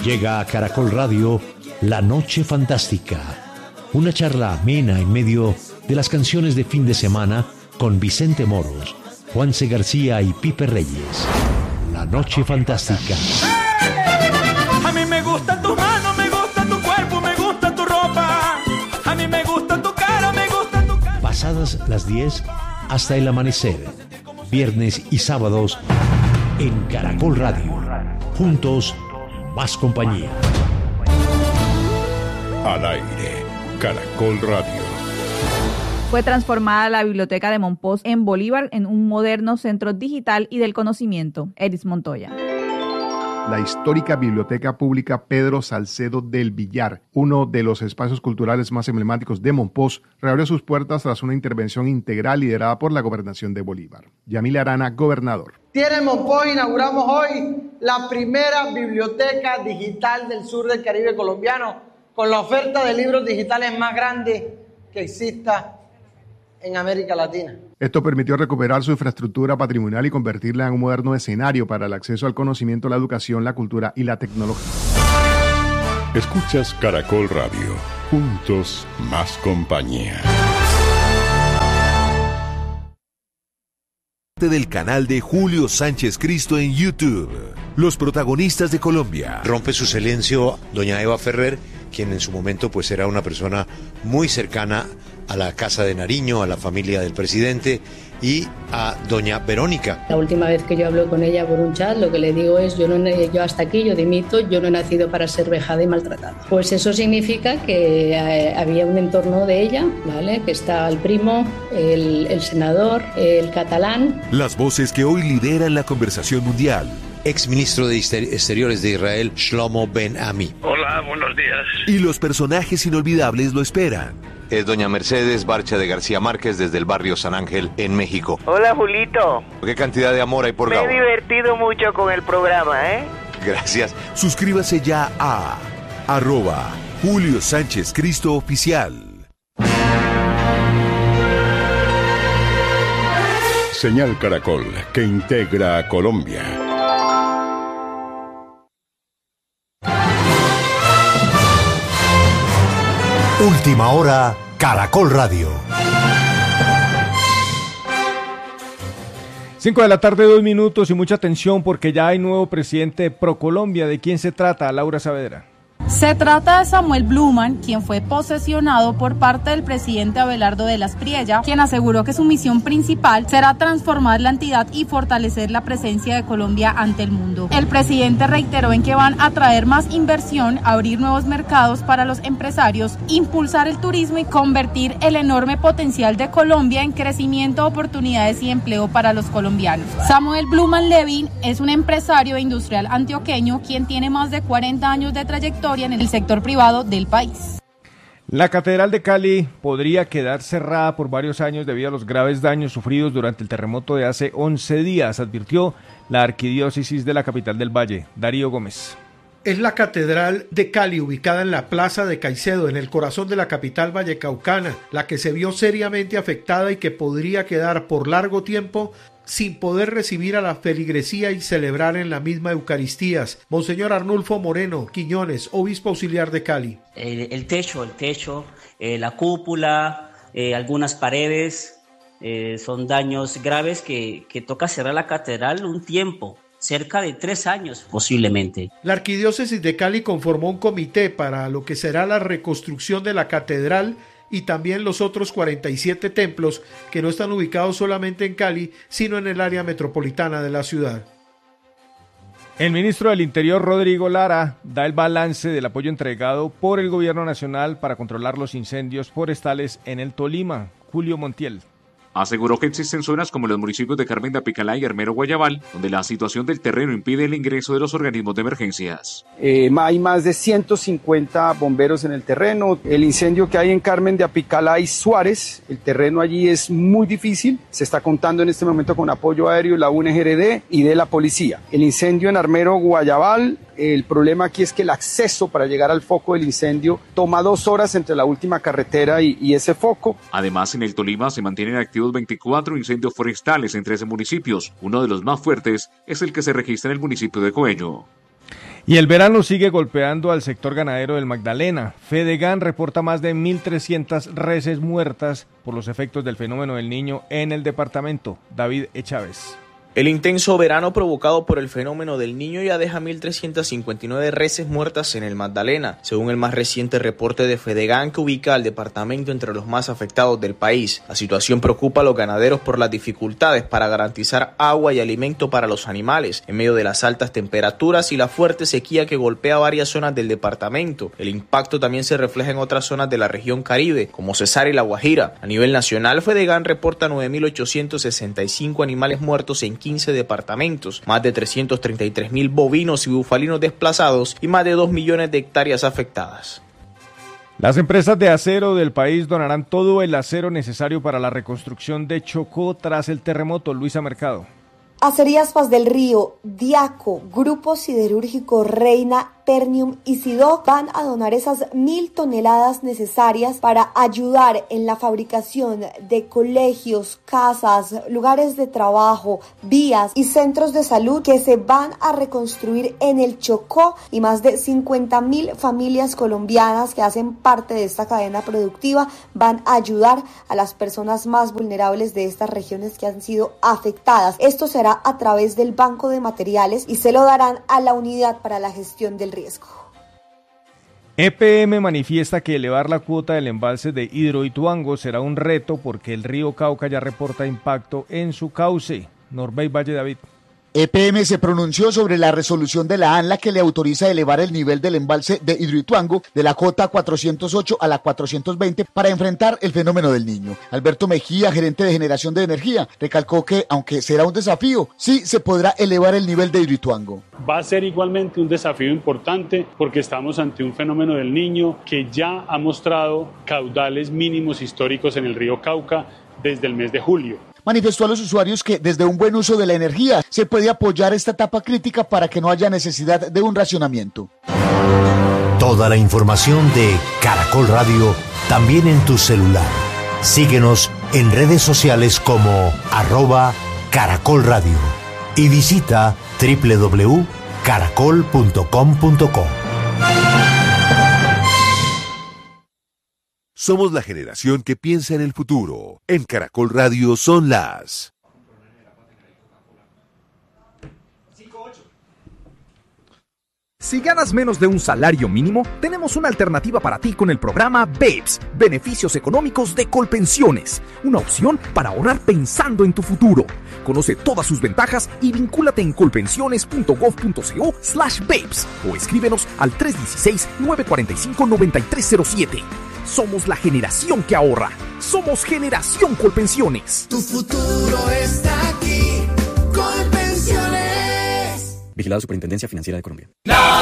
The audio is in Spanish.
Llega a Caracol Radio La Noche Fantástica, una charla amena en medio de las canciones de fin de semana con Vicente Moros, Juanse García y Pipe Reyes. La Noche Fantástica. A mí me gustan tus manos, me gusta tu cuerpo, me gusta tu ropa. A mí me gusta tu cara, me gusta tu cara. Pasadas las 10 hasta el amanecer, viernes y sábados en Caracol Radio. Juntos, más compañía. Al aire, Caracol Radio. Fue transformada la biblioteca de Monpós en Bolívar en un moderno centro digital y del conocimiento. Eris Montoya. La histórica Biblioteca Pública Pedro Salcedo del Villar, uno de los espacios culturales más emblemáticos de Monpós, reabrió sus puertas tras una intervención integral liderada por la Gobernación de Bolívar. Yamil Arana, gobernador. En Monpós inauguramos hoy la primera biblioteca digital del sur del Caribe colombiano, con la oferta de libros digitales más grande que exista en América Latina. Esto permitió recuperar su infraestructura patrimonial y convertirla en un moderno escenario para el acceso al conocimiento, la educación, la cultura y la tecnología. Escuchas Caracol Radio. Juntos, más compañía. Del canal de Julio Sánchez Cristo en YouTube. Los protagonistas de Colombia. Rompe su silencio doña Eva Ferrer, quien en su momento pues era una persona muy cercana a la Casa de Nariño, a la familia del presidente y a doña Verónica. La última vez que yo hablo con ella por un chat, lo que le digo es, yo hasta aquí, yo dimito, yo no he nacido para ser vejada y maltratada. Pues eso significa que había un entorno de ella, ¿vale? Que está el primo, el senador, el catalán. Las voces que hoy lideran la conversación mundial. Exministro de Exteriores de Israel, Shlomo Ben Ami. Hola, buenos días. Y los personajes inolvidables lo esperan. Es doña Mercedes Barcha de García Márquez desde el barrio San Ángel, en México. Hola, Julito. ¿Qué cantidad de amor hay por Gabo? Me he divertido mucho con el programa, ¿eh? Gracias. Suscríbase ya a @Julio Sánchez Cristo Oficial. Señal Caracol, que integra a Colombia. Última hora, Caracol Radio. 5 de la tarde, 2 minutos y mucha atención porque ya hay nuevo presidente de ProColombia. ¿De quién se trata, Laura Saavedra? Se trata de Samuel Bluman, quien fue posesionado por parte del presidente Abelardo de las Priella, quien aseguró que su misión principal será transformar la entidad y fortalecer la presencia de Colombia ante el mundo. El presidente reiteró en que van a traer más inversión, abrir nuevos mercados para los empresarios, impulsar el turismo y convertir el enorme potencial de Colombia en crecimiento, oportunidades y empleo para los colombianos. Samuel Bluman Levin es un empresario industrial antioqueño quien tiene más de 40 años de trayectoria en el sector privado del país. La Catedral de Cali podría quedar cerrada por varios años debido a los graves daños sufridos durante el terremoto de hace 11 días, advirtió la arquidiócesis de la capital del Valle. Darío Gómez. Es la Catedral de Cali, ubicada en la Plaza de Caicedo, en el corazón de la capital vallecaucana, la que se vio seriamente afectada y que podría quedar por largo tiempo sin poder recibir a la feligresía y celebrar en la misma Eucaristías. Monseñor Arnulfo Moreno Quiñones, obispo auxiliar de Cali. El techo, la cúpula, algunas paredes, son daños graves que toca cerrar la catedral un tiempo. Cerca de 3 años posiblemente. La arquidiócesis de Cali conformó un comité para lo que será la reconstrucción de la catedral y también los otros 47 templos que no están ubicados solamente en Cali, sino en el área metropolitana de la ciudad. El ministro del Interior, Rodrigo Lara, da el balance del apoyo entregado por el gobierno nacional para controlar los incendios forestales en el Tolima. Julio Montiel. Aseguró que existen zonas como los municipios de Carmen de Apicalá y Armero Guayabal, donde la situación del terreno impide el ingreso de los organismos de emergencias. Hay más de 150 bomberos en el terreno. El incendio que hay en Carmen de Apicalá y Suárez, el terreno allí es muy difícil. Se está contando en este momento con apoyo aéreo de la UNGRD y de la policía. El incendio en Armero Guayabal, el problema aquí es que el acceso para llegar al foco del incendio toma 2 horas entre la última carretera y ese foco. Además, en el Tolima se mantienen activos 24 incendios forestales en 13 municipios. Uno de los más fuertes es el que se registra en el municipio de Coello. Y el verano sigue golpeando al sector ganadero del Magdalena. Fedegan reporta más de 1.300 reses muertas por los efectos del fenómeno del Niño en el departamento. David Chávez. El intenso verano provocado por el fenómeno del Niño ya deja 1.359 reses muertas en el Magdalena, según el más reciente reporte de Fedegan, que ubica al departamento entre los más afectados del país. La situación preocupa a los ganaderos por las dificultades para garantizar agua y alimento para los animales, en medio de las altas temperaturas y la fuerte sequía que golpea varias zonas del departamento. El impacto también se refleja en otras zonas de la región Caribe, como Cesar y La Guajira. A nivel nacional, Fedegan reporta 9.865 animales muertos en 15 departamentos, más de 333.000 bovinos y bufalinos desplazados y más de 2 millones de hectáreas afectadas. Las empresas de acero del país donarán todo el acero necesario para la reconstrucción de Chocó tras el terremoto. Luisa Mercado. Acerías Paz del Río, Diaco, Grupo Siderúrgico Reina, Ternium y Sidoc van a donar esas 1.000 toneladas necesarias para ayudar en la fabricación de colegios, casas, lugares de trabajo, vías y centros de salud que se van a reconstruir en el Chocó, y más de 50.000 familias colombianas que hacen parte de esta cadena productiva van a ayudar a las personas más vulnerables de estas regiones que han sido afectadas. Esto será a través del Banco de Materiales y se lo darán a la Unidad para la Gestión del Riesgo. EPM manifiesta que elevar la cuota del embalse de Hidroituango será un reto porque el río Cauca ya reporta impacto en su cauce. Norbey Valle David. EPM se pronunció sobre la resolución de la ANLA que le autoriza elevar el nivel del embalse de Hidroituango de la cota 408 a la 420 para enfrentar el fenómeno del Niño. Alberto Mejía, gerente de generación de energía, recalcó que, aunque será un desafío, sí se podrá elevar el nivel de Hidroituango. Va a ser igualmente un desafío importante porque estamos ante un fenómeno del Niño que ya ha mostrado caudales mínimos históricos en el río Cauca desde el mes de julio. Manifestó a los usuarios que desde un buen uso de la energía se puede apoyar esta etapa crítica para que no haya necesidad de un racionamiento. Toda la información de Caracol Radio también en tu celular. Síguenos en redes sociales como @Caracol Radio y visita www.caracol.com.co. Somos la generación que piensa en el futuro. En Caracol Radio son las... Si ganas menos de un salario mínimo, tenemos una alternativa para ti con el programa BEPS, Beneficios Económicos de Colpensiones, una opción para ahorrar pensando en tu futuro. Conoce todas sus ventajas y vincúlate en colpensiones.gov.co/BEPS o escríbenos al 316-945-9307. Somos la generación que ahorra. Somos Generación Colpensiones. Tu futuro está aquí. Colpensiones. Vigilado Superintendencia Financiera de Colombia.